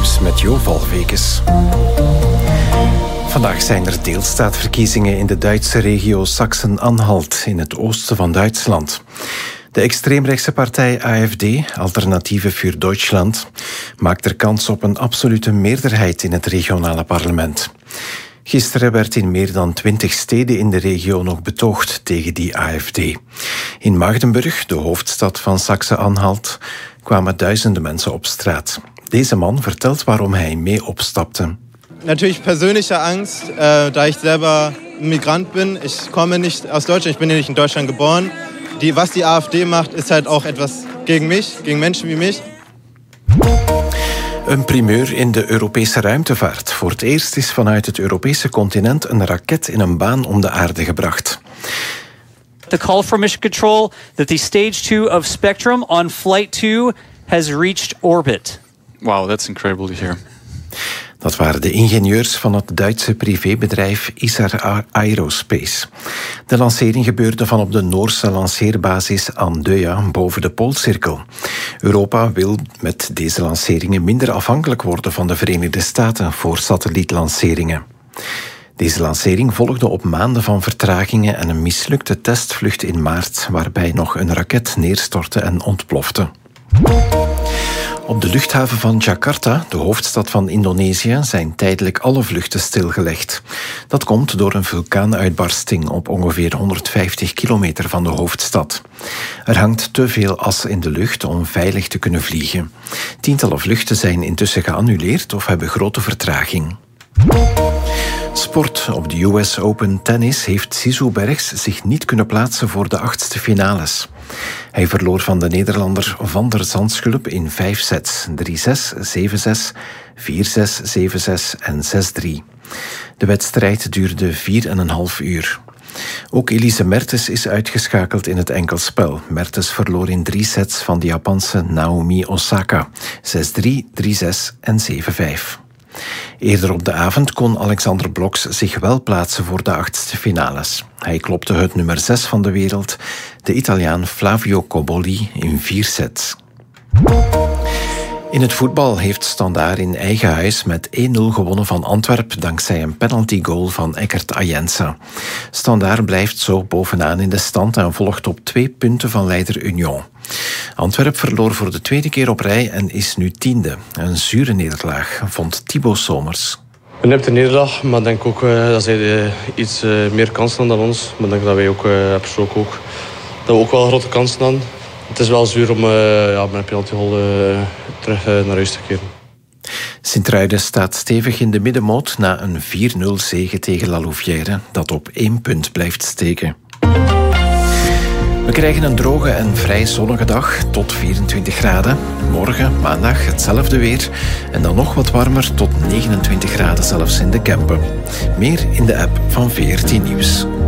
Nieuws met Jo Valvekes. Vandaag zijn er deelstaatverkiezingen in de Duitse regio Sachsen-Anhalt in het oosten van Duitsland. De extreemrechtse partij AfD, Alternative für Deutschland, maakt er kans op een absolute meerderheid in het regionale parlement. Gisteren werd in meer dan 20 steden in de regio nog betoogd tegen die AfD. In Magdeburg, de hoofdstad van Sachsen-Anhalt, kwamen duizenden mensen op straat. Deze man vertelt waarom hij mee opstapte. Natürlich persönliche Angst, da ich selber Migrant bin. Ich komme nicht aus Deutschland, ich bin hier nicht in Deutschland geboren. Was die AfD macht, ist halt auch etwas gegen mich, gegen Menschen wie mich. Een primeur in de Europese ruimtevaart. Voor het eerst is vanuit het Europese continent een raket in een baan om de aarde gebracht. The call from Mission Control that the stage 2 of Spectrum on flight 2 has reached orbit. Wow, that's incredible to hear. Dat waren de ingenieurs van het Duitse privébedrijf Isar Aerospace. De lancering gebeurde van op de Noorse lanceerbasis Andøya boven de Poolcirkel. Europa wil met deze lanceringen minder afhankelijk worden van de Verenigde Staten voor satellietlanceringen. Deze lancering volgde op maanden van vertragingen en een mislukte testvlucht in maart, waarbij nog een raket neerstortte en ontplofte. Op de luchthaven van Jakarta, de hoofdstad van Indonesië, zijn tijdelijk alle vluchten stilgelegd. Dat komt door een vulkaanuitbarsting op ongeveer 150 kilometer van de hoofdstad. Er hangt te veel as in de lucht om veilig te kunnen vliegen. Tientallen vluchten zijn intussen geannuleerd of hebben grote vertraging. Sport. Op de US Open Tennis heeft Zizou Bergs zich niet kunnen plaatsen voor de 8e finales. Hij verloor van de Nederlander Van der Zandschulp in 5 sets. 3-6, 7-6, 4-6, 7-6 en 6-3. De wedstrijd duurde 4,5 uur. Ook Elise Mertens is uitgeschakeld in het enkelspel. Mertens verloor in 3 sets van de Japanse Naomi Osaka. 6-3, 3-6 en 7-5. Eerder op de avond kon Alexander Bloks zich wel plaatsen voor de 8e finales. Hij klopte het nummer 6 van de wereld, de Italiaan Flavio Cobolli, in 4 sets. In het voetbal heeft Standaard in eigen huis met 1-0 gewonnen van Antwerp dankzij een penaltygoal van Eckert Ayensa. Standaard blijft zo bovenaan in de stand en volgt op 2 punten van leider Union. Antwerp verloor voor de 2e keer op rij en is nu 10e. Een zure nederlaag, vond Thibaut Somers. Een nipte nederlaag, maar ik denk ook dat zij iets meer kansen hadden dan ons. Maar ik denk dat wij ook persoonlijk ook, dat we ook wel grote kansen hadden. Het is wel zuur om met een penaltygoal terug naar huis te keren. Sint-Truiden staat stevig in de middenmoot na een 4-0 zege tegen La Louvière, dat op 1 punt blijft steken. We krijgen een droge en vrij zonnige dag, tot 24 graden. Morgen, maandag, hetzelfde weer. En dan nog wat warmer, tot 29 graden zelfs in de Kempen. Meer in de app van VRT Nieuws.